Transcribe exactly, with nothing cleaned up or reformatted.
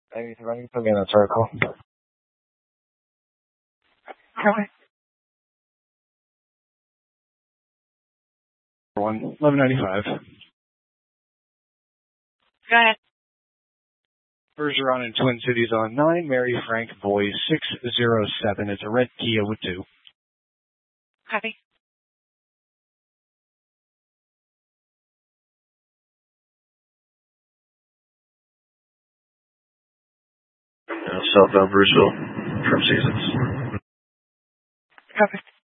I need to run you put me in that circle. Copy. One eleven ninety five. Go ahead. Bergeron in Twin Cities on nine. Mary Frank Boy six zero seven. It's a red Kia with two. Copy. Uh, southbound Bruceville from Seasons. Copy.